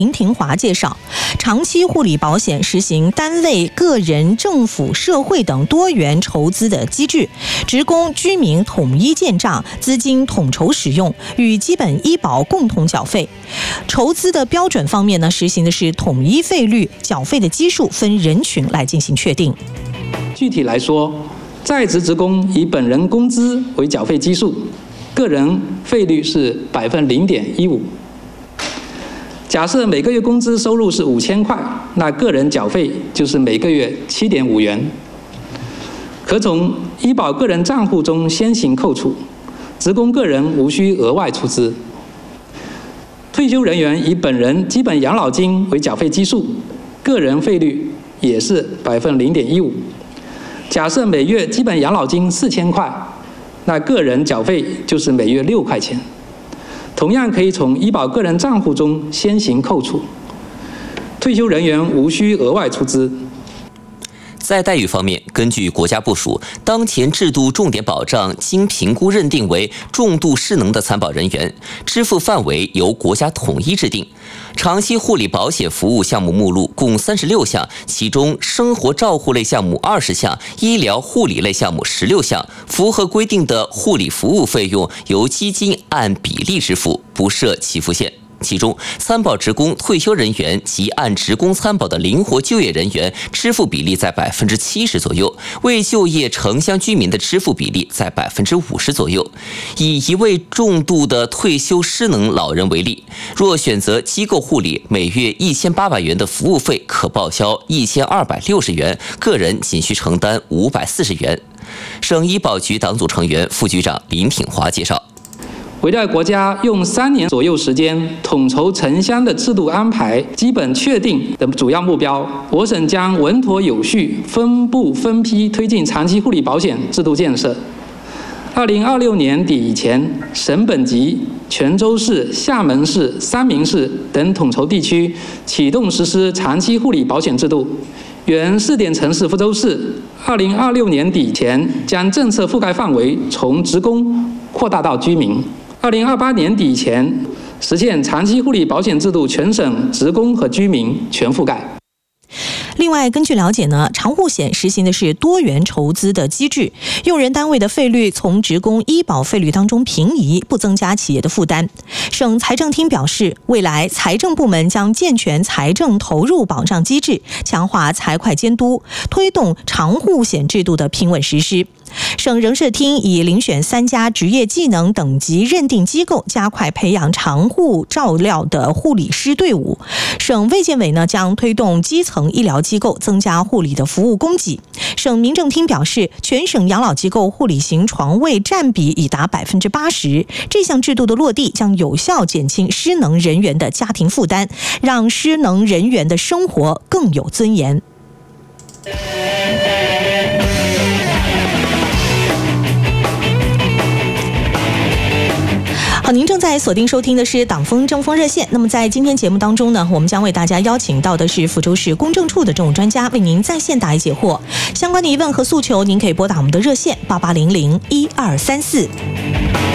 林廷华介绍，长期护理保险实行单位、个人、政府、社会等多元筹资的机制，职工、居民统一建账，资金统筹使用，与基本医保共同缴费。筹资的标准方面呢，实行的是统一费率，缴费的基数分人群来进行确定。 具体来说，在职职工以本人工资为缴费基数，个人费率是0.15%。假设每个月工资收入是5000块，那个人缴费就是每个月7.5元，可从医保个人账户中先行扣除，职工个人无需额外出资。退休人员以本人基本养老金为缴费基数，个人费率也是0.15%。假设每月基本养老金4000块，那个人缴费就是每月6块钱。同样可以从医保个人账户中先行扣除，退休人员无需额外出资。 在待遇方面，根据国家部署，当前制度重点保障经评估认定为重度失能的参保人员，支付范围由国家统一制定。长期护理保险服务项目目录共36项，其中生活照护类项目20项，医疗护理类项目16项。符合规定的护理服务费用由基金按比例支付，不设起付线。其中，参保职工、退休人员及按职工参保的灵活就业人员支付比例在70%左右，未就业城乡居民的支付比例在50%左右。以一位重度的退休失能老人为例，若选择机构护理，每月1800元的服务费可报销1260元，个人仅需承担540元。省医保局党组成员、副局长林挺华介绍。 围绕国家用3年左右时间统筹城乡的制度安排基本确定的主要目标，我省将稳妥有序、分步分批推进长期护理保险制度建设。2026年底以前，省本级、泉州市、厦门市、三明市等统筹地区启动实施长期护理保险制度。原试点城市福州市，2026年底前将政策覆盖范围从职工扩大到居民。2028年底前实现长期护理保险制度全省职工和居民全覆盖。 另外，根据了解呢，长护险实行的是多元筹资的机制，用人单位的费率从职工医保费率当中平移，不增加企业的负担。省财政厅表示，未来财政部门将健全财政投入保障机制，强化财会监督，推动长护险制度的平稳实施。省人社厅已遴选3家职业技能等级认定机构，加快培养长护照料的护理师队伍。省卫健委呢将推动基层医疗机构增加护理的服务供给。省民政厅表示，全省养老机构护理型床位占比已达80%。这项制度的落地将有效减轻失能人员的家庭负担，让失能人员的生活更有尊严。好，您正在锁定收听的是党风政风热线。那么在今天节目当中呢，我们将为大家邀请到的是福州市公证处的政务专家，为您在线答疑解惑。相关的疑问和诉求，您可以拨打我们的热线88001234。